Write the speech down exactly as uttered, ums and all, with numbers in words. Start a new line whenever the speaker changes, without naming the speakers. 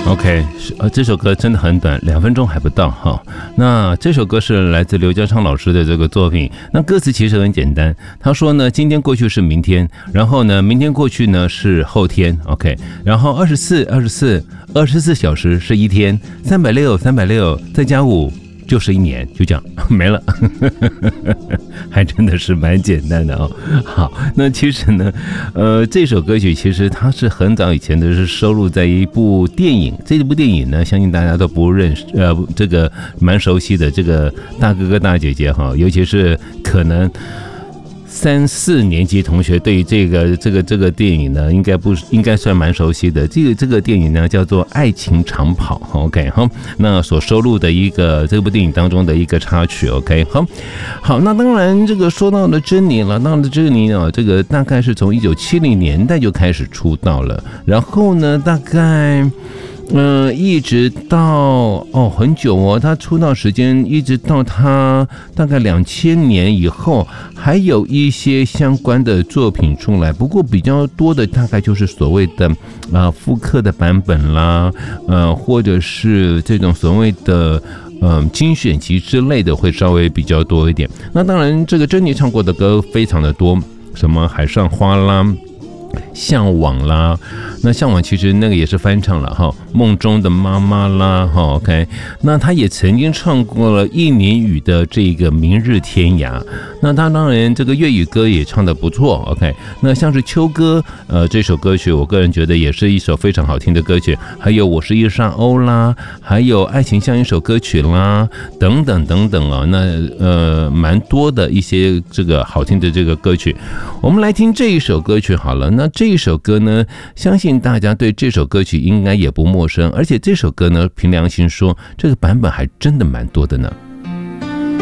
OK， 呃，这首歌真的很短，两分钟还不到哈。那这首歌是来自刘家昌老师的这个作品。那歌词其实很简单，他说呢，今天过去是明天，然后呢，明天过去呢是后天 ，OK， 然后二十四、二十四、二十四小时是一天，三百六、三百六再加五。就是一年，就这样没了，还真的是蛮简单的哦。好，那其实呢，呃，这首歌曲其实它是很早以前的，是收录在一部电影。这部电影呢，相信大家都不认识，呃，这个蛮熟悉的，这个大哥哥大姐姐哈，尤其是可能。三四年级同学对于这个这个这个电影呢，应该不应该算蛮熟悉的。这个这个电影呢叫做《爱情长跑》 ，OK 哈，那所收录的一个这部电影当中的一个插曲 ，OK 好，好，那当然这个说到了珍妮了，那珍妮呢，这个大概是从一九七零年代就开始出道了，然后呢，大概。呃，一直到哦很久哦，他出道时间一直到他大概两千年以后，还有一些相关的作品出来。不过比较多的大概就是所谓的啊、呃、复刻的版本啦，呃，或者是这种所谓的嗯、呃、精选集之类的会稍微比较多一点。那当然，这个珍妮唱过的歌非常的多，什么海上花啦。向往啦，那向往其实那个也是翻唱了哈，梦中的妈妈啦哈 ，OK， 那他也曾经唱过了一年雨的这个明日天涯，那他当然这个粤语歌也唱得不错 ，OK， 那像是秋歌，呃，这首歌曲我个人觉得也是一首非常好听的歌曲，还有我是一扇鸥啦，还有爱情像一首歌曲啦，等等等等啊，那呃蛮多的一些这个好听的这个歌曲，我们来听这一首歌曲好了，那。那这一首歌呢，相信大家对这首歌曲应该也不陌生，而且这首歌呢，凭良心说，这个版本还真的蛮多的呢。